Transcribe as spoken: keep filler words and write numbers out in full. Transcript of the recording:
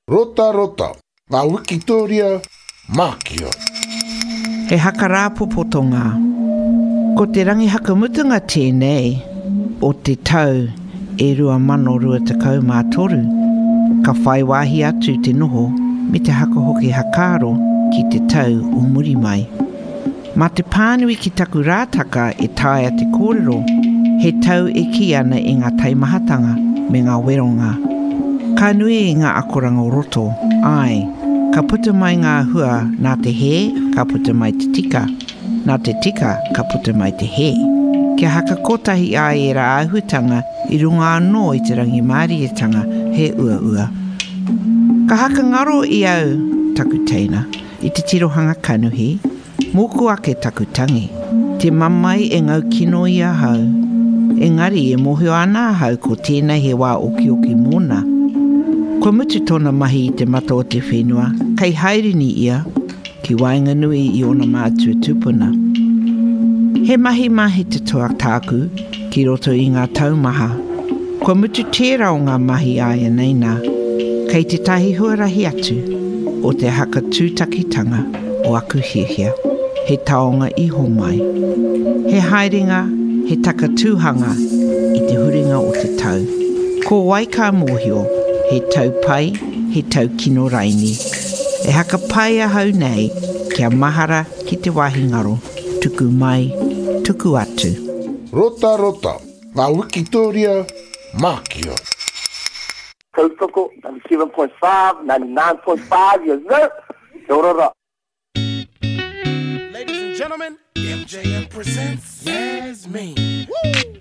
Rota rota, ngā Wikitoria Mākia. He haka potonga. Ko te rangi hakamutunga tēnei o te tau e rua mano rua takau mā toru. Ka whai wāhi atu te noho me te haka hoki hakaro ki te tau o muri mai. Mā te pānui ki taku rātaka e tae a te kōrero, he tau e ki ana i ngā taimahatanga me ngā weronga. Ka nui i ngā akoranga o roto, ai, ka puta mai ngā hua nā te he, ka puta mai te tika, nā te tika, ka puta mai te he. Kia haka kotahi ai e rā āhutanga i runga anō i te rangi mārietanga he ua ua. Ka haka ngaro i au taku teina, i te tirohanga kanuhi, moku ake taku tangi, te mamai e ngau kino i a hau. Engari e mohio ana hau ko tēnei he wā oki oki mōna. Ko mutu tōna mahi i te mata o te whenua, kei hairini ia, ki wainga nui i ona mātua tupuna. He mahi mahi te toa tāku, ki roto i ngā taumaha. Ko mutu tērā o ngā mahi aia neina, kei te tahi huarahi atu, o te haka tūtakitanga o aku hiahia, he taonga iho mai. He haerenga, he taka tūhanga i te huringa o te tau. Ko waika mōhio, he tau pai, he tau kino raini. E haka pai a hau nei, kia mahara ki te wahi ngaro, tuku mai, tuku atu. Rota rota, ngā Wikitoria Mākia. Tautoko, ninety-seven point five, ninety-nine point five, yes sir. Kia ora. Ladies and gentlemen, M J M presents Yasmin. Woo!